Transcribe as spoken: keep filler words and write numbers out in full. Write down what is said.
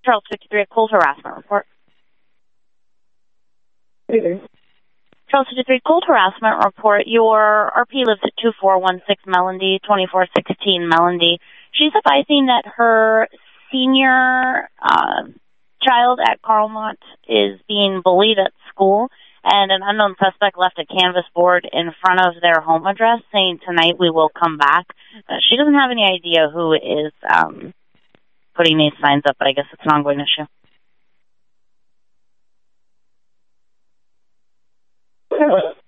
Charles fifty-three, a cold harassment report. Hey there. Charles fifty-three, cold harassment report. Your R P lives at two four one six Melody, twenty-four sixteen Melody. She's advising that her senior uh, child at Carlmont is being bullied at school, and an unknown suspect left a canvas board in front of their home address saying, "Tonight we will come back." Uh, she doesn't have any idea who is um, putting these signs up, but I guess it's an ongoing issue. Yeah.